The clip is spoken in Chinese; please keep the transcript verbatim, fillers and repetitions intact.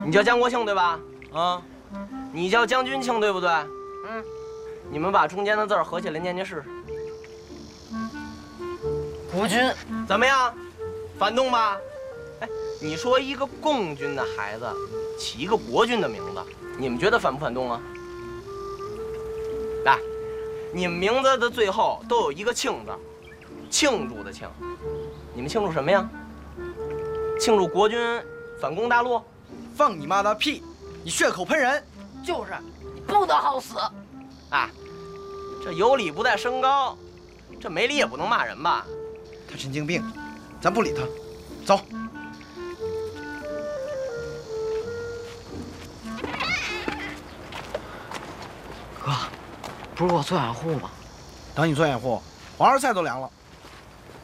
你叫江国庆对吧？ 啊， 你叫江君庆对不对？ 嗯。 你们把中间的字儿合起来念念试试。 国君， 怎么样？反动吧？哎，你说一个共军的孩子起一个国军的名字，你们觉得反不反动啊？来，你们名字的最后都有一个庆字，庆祝的庆，你们庆祝什么呀？庆祝国军反攻大陆？ 放你妈的屁！你血口喷人！ 就是，你不得好死！ 啊，这有理不带升高，这没理也不能骂人吧？ 他神经病，咱不理他，走。 哥，不是我做掩护吗？ 等你做掩护，黄花菜都凉了。